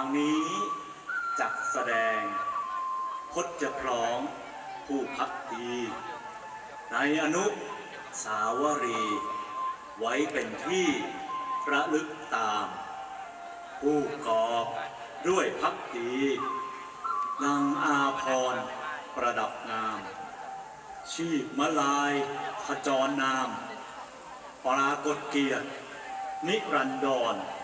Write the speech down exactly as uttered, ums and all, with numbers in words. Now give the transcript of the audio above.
นี้จักแสดงพจน์พร้องผู้พักดีในอนุสาวรีย์ไว้เป็นที่ระลึกตามผู้กอบด้วยพักดีนางอาภรณ์ประดับงามชีพมลายขจรนามปรากฏเกียรตินิรันดร